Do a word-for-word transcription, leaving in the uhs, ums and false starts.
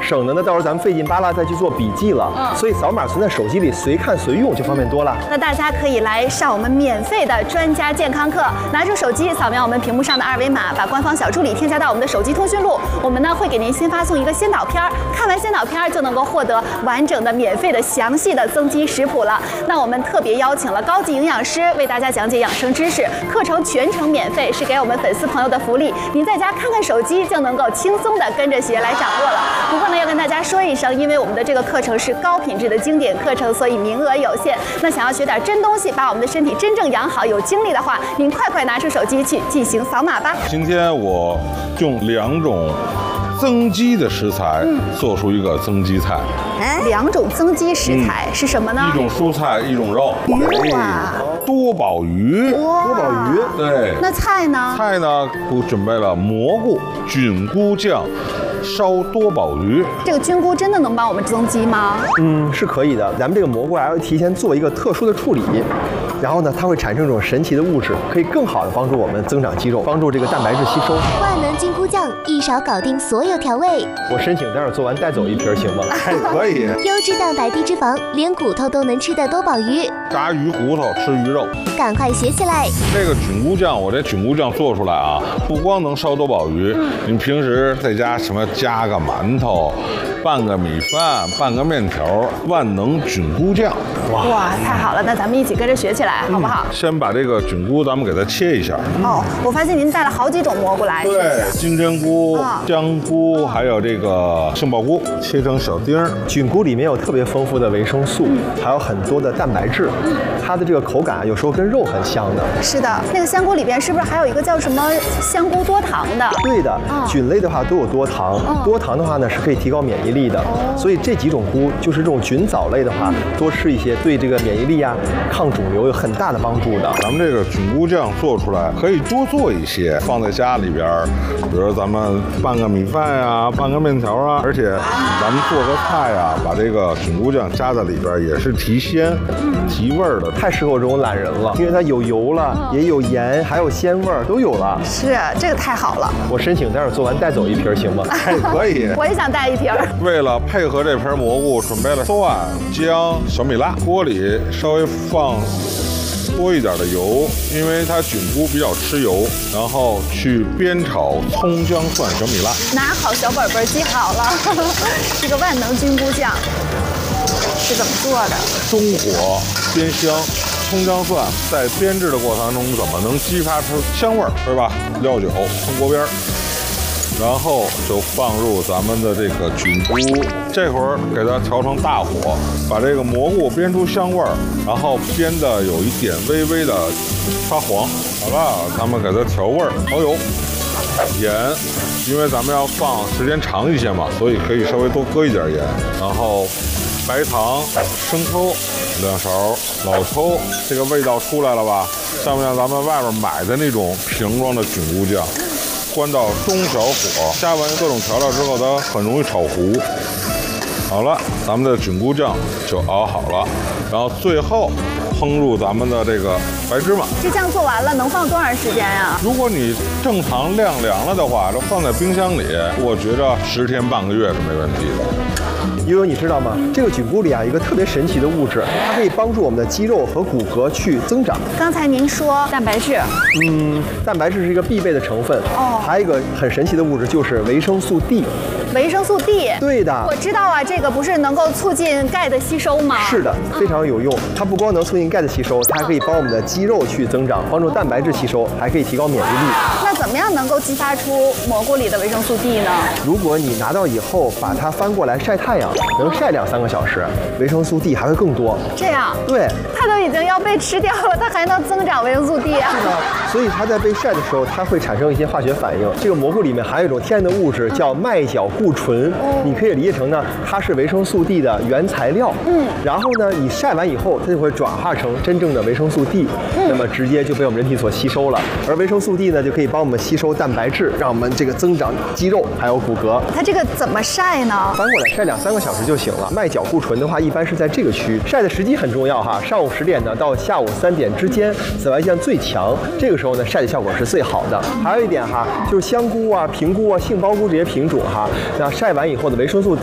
省得呢到时候咱们费劲巴拉再去做笔记了。嗯，所以扫码存在手机里，随看随用就方便多了。 那大家可以来上我们免费的专家健康课，拿出手机扫描我们屏幕上的二维码，把官方小助理添加到我们的手机通讯录，我们呢会给您先发送一个先导片，看完先导片就能够获得完整的免费的详细的增肌食谱了。那我们特别邀请了高级营养师为大家讲解养生知识，课程全程免费，是给我们粉丝朋友的福利。您在家看看手机就能够轻松的跟着学来掌握了。不过呢，要跟大家说一声，因为我们的这个课程是高品质的经典课程，所以名额有限。那想要学点真东西，把我们的身体真正养好，有精力的话，您快快拿出手机去进行扫码吧。 今天我用两种增肌的食材，嗯、做出一个增肌菜。 两种增肌食材、嗯、是什么呢？ 一种蔬菜，一种肉。 鱼啊， 多宝鱼。 多宝鱼。 对。 那菜呢？ 菜呢，我准备了蘑菇、菌菇酱。烧多宝鱼， 这个菌菇真的能帮我们增肌吗？ 嗯，是可以的。咱们这个蘑菇还要提前做一个特殊的处理，然后呢，它会产生一种神奇的物质，可以更好的帮助我们增长肌肉，帮助这个蛋白质吸收。 万能菌菇酱一勺搞定所有调味。 我申请待会儿做完带走一瓶行吗？ 还可以。 优质蛋白低脂肪，连骨头都能吃的多宝鱼。 炸鱼骨头，吃鱼肉。 赶快学起来！ 这个菌菇酱，我这菌菇酱做出来啊，不光能烧多宝鱼，嗯、你平时在家什么加个馒头，拌个米饭，拌个面条，万能菌菇酱。 哇哇，太好了！那咱们一起跟着学起来，好不好？ 嗯、先把这个菌菇咱们给它切一下。 哦，我发现您带了好几种蘑菇来。 对，金针菇、哦、香菇，还有这个杏鲍菇，切成小丁儿。 菌菇里面有特别丰富的维生素，嗯、还有很多的蛋白质，嗯、它的这个口感啊，有时候跟肉很像的。 是的，那个香菇里边是不是还有一个叫什么香菇多糖的？ 对的，哦、菌类的话都有多糖，哦、多糖的话呢是可以提高免疫力的。哦、所以这几种菇就是这种菌藻类的话，嗯、多吃一些，对这个免疫力啊、抗肿瘤有很大的帮助的。 咱们这个菌菇酱做出来可以多做一些，放在家里边，比如咱们拌个米饭呀、啊，拌个面条啊，而且咱们做个菜啊，把这个菌菇酱加在里边也是提鲜、嗯、提味儿的， 太适合我这种懒人了，因为它有油了，嗯、也有盐，还有鲜味儿都有了。 是，这个太好了。 我申请待会儿做完带走一瓶行吗？ 还可以。 我也想带一瓶。 为了配合这盆蘑菇，准备了蒜、姜、小米辣，锅里稍微放多一点的油，因为它菌菇比较吃油，然后去煸炒葱姜蒜小米辣。 拿好小本本记好了。这个万能菌菇酱是怎么做的？ 中火煸香，葱姜蒜在煸制的过程中怎么能激发出香味儿，对吧？料酒冲锅边儿。然后就放入咱们的这个菌菇，这会儿给它调成大火，把这个蘑菇煸出香味儿，然后煸的有一点微微的发黄。好了，咱们给它调味儿，蚝油、盐，因为咱们要放时间长一些嘛，所以可以稍微多搁一点盐。然后白糖、生抽两勺，老抽，这个味道出来了吧？像不像咱们外面买的那种瓶装的菌菇酱？关到中小火，加完各种调料之后，它很容易炒糊。好了，咱们的菌菇酱就熬好了，然后最后烹入咱们的这个白芝麻。 这酱做完了能放多长时间呀？ 如果你正常晾凉了的话，就放在冰箱里，我觉着十天半个月是没问题的。 悠悠，你知道吗？这个菌菇里啊，有一个特别神奇的物质，它可以帮助我们的肌肉和骨骼去增长。 刚才您说蛋白质， 嗯，蛋白质是一个必备的成分。哦，还有一个很神奇的物质就是维生素 D。 维生素 D， 对的， 我知道啊，这个不是能够促进钙的吸收吗？ 是的，非常有用。它不光能促进钙的吸收，它还可以帮我们的肌肉去增长，帮助蛋白质吸收，还可以提高免疫力。 那怎么样能够激发出蘑菇里的维生素 D 呢？ 如果你拿到以后把它翻过来晒太阳，能晒两三个小时，维生素 D 还会更多。 这样？ 对， 它都已经要被吃掉了，它还能增长维生素 D 啊？ 是的，所以它在被晒的时候，它会产生一些化学反应。这个蘑菇里面含有一种天然的物质叫麦角固醇，嗯、你可以理解成呢，它是维生素 D 的原材料。嗯，然后呢，你晒完以后，它就会转化成真正的维生素 D，、嗯、那么直接就被我们人体所吸收了。而维生素 D 呢，就可以帮我们吸收蛋白质，让我们这个增长肌肉还有骨骼。 它这个怎么晒呢？ 翻过来晒两三个小时就行了。麦角固醇的话，一般是在这个区，晒的时机很重要哈。上午十点呢到下午三点之间，紫外线最强，这个时候呢晒的效果是最好的。还有一点哈，就是香菇啊、平菇啊、杏鲍菇这些品种哈，那晒完以后的维生素